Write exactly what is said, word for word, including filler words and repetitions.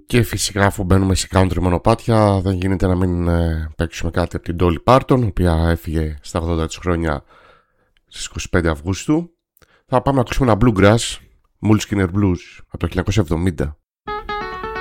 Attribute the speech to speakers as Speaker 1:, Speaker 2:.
Speaker 1: Και φυσικά αφού μπαίνουμε σε country μονοπάτια δεν γίνεται να μην ε, παίξουμε κάτι από την Dolly Parton, η οποία έφυγε στα ογδόντα της χρόνια στις είκοσι πέντε Αυγούστου. Θα πάμε να ακούσουμε ένα bluegrass, Moleskine Blues, από το χίλια εννιακόσια εβδομήντα.